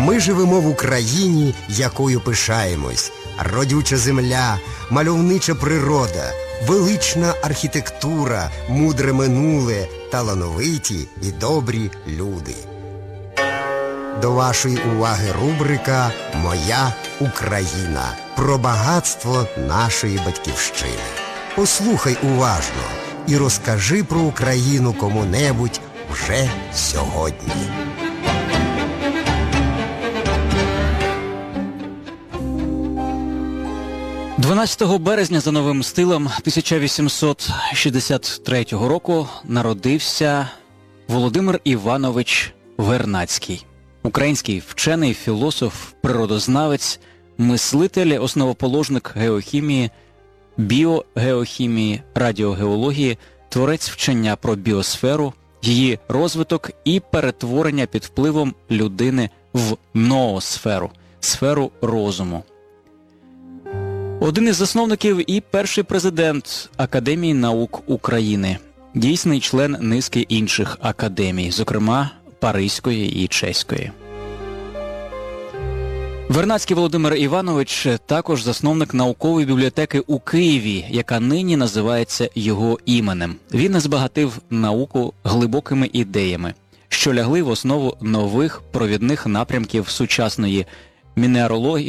Ми живемо в Україні, якою пишаємось. Родюча земля, мальовнича природа, велична архітектура, мудре минуле, талановиті і добрі люди. До вашої уваги рубрика «Моя Україна» про багатство нашої батьківщини. Послухай уважно і розкажи про Україну кому-небудь вже сьогодні. – 12 березня за новим стилем 1863 року народився Володимир Іванович Вернадський. Український вчений, філософ, природознавець, мислитель, основоположник геохімії, біогеохімії, радіогеології, творець вчення про біосферу, її розвиток і перетворення під впливом людини в ноосферу, сферу розуму. Один із засновників і перший президент Академії наук України, дійсний член низки інших академій, зокрема Паризької і Чеської. Вернадський Володимир Іванович також засновник наукової бібліотеки у Києві, яка нині називається його іменем. Він збагатив науку глибокими ідеями, що лягли в основу нових провідних напрямків сучасної мінералогії,